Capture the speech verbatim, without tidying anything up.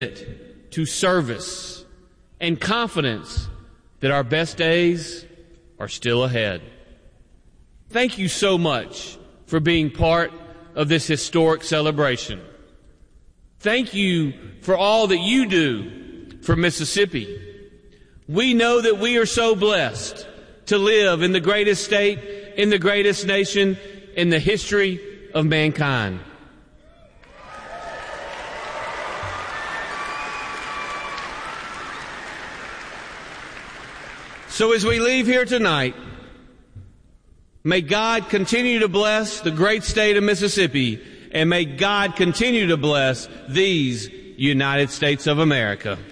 to service and confidence that our best days are still ahead. Thank you so much for being part of this historic celebration. Thank you for all that you do for Mississippi. We know that we are so blessed to live in the greatest state, in the greatest nation, in the history of mankind. So as we leave here tonight, may God continue to bless the great state of Mississippi, and may God continue to bless these United States of America.